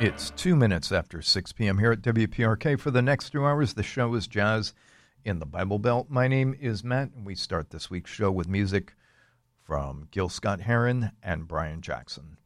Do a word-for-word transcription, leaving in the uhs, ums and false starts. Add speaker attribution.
Speaker 1: It's two minutes after six p.m. here at W P R K. For the next two hours, the show is Jazz in the Bible Belt. My name is Matt, and we start this week's show with music from Gil Scott-Heron and Brian Jackson.